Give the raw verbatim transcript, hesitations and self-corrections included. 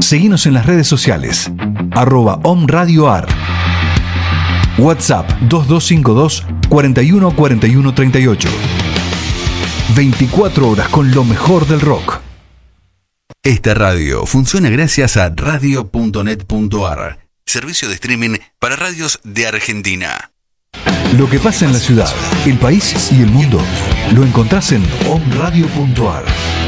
Seguinos en las redes sociales, arroba omradioar. WhatsApp dos dos cinco dos, cuatro uno cuatro uno tres ocho. veinticuatro horas con lo mejor del rock. Esta radio funciona gracias a radio punto net punto a r, servicio de streaming para radios de Argentina. Lo que pasa en la ciudad, el país y el mundo lo encontrás en omradio punto a r.